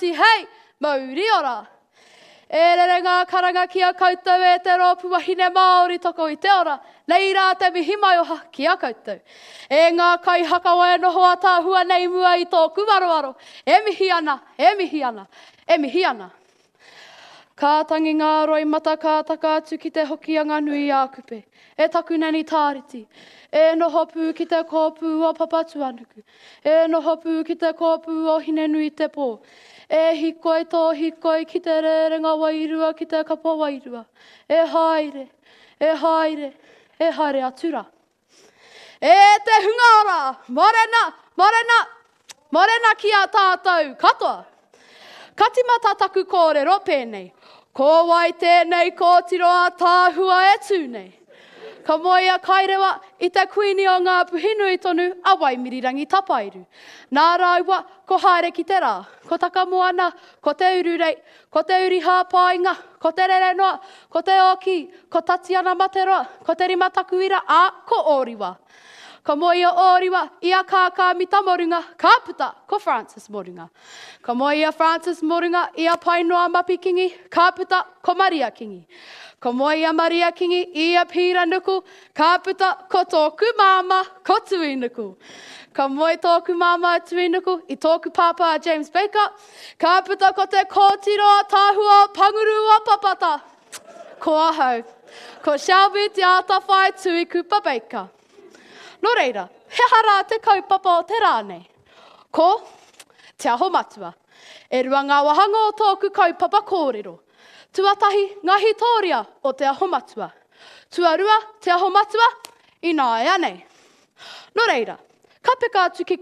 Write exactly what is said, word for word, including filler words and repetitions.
Ngāputi hei, mauri ora. E rere ngā karanga ki a koutou e te rōpu wahine Māori toko i te ora. Nei rā te mihi mai oha ki a koutou. E ngā kai hakawae noho a tāhua nei mua i tōku waroaro. E mihi ana, e mihi ana, e mihi ana. Ka tangi ngā roi mata ka taka atu ki te hoki a ngā nui a kupe. E taku nani tāriti. E noho pū ki te kōpū o Papatuanuku. E noho pū ki te kōpū o Hinenui te pō. E hikoi tō hikoi ki te rerenga wairua ki te kapa wairua. E haere, e haere, e haere atura. E te hungara, morena, morena, morena ki a tātou, katoa. Katimata taku kōrero pēnei. Ko wai tēnei kōtiroa tāhua e tūnei. Ka moia kairewa i te kuini o ngā puhinui tonu a Waimirirangi tapairu. Nā rāua, ko haere ki te rā, ko takamoana, ko te ururei, ko te uri hāpainga, ko te rere noa, ko te oki, ko Tatiana Materoa, ko te rimatakuira, a ko Oriwa. Ka moia Oriwa, ia kākā mita Morunga, ka puta, ko Francis Morunga. Ka moia Francis Morunga, ia painoa Mapi Kingi, ka puta, ko Maria Kingi. Ka moia Maria Kingi, ia pira nuku, ka puta, ko tōku māma, ko Tuinuku. Ka moi tōku māma Tuinuku, i tōku pāpā James Baker, ka puta ko te kōtiroa tāhua panguru o Papata. Ko ahau, ko Shelby te ata whai Tui Kupa Baker. Nō reira, he hara te kaupapa o te rānei. Ko te aho matua. E rua ngā wahanga o tōku kaupapa kōrero. Tuatahi ngahi tōria o te aho matua. Tuarua te aho matua i nāia nei. Nō reira, ka peka atu ki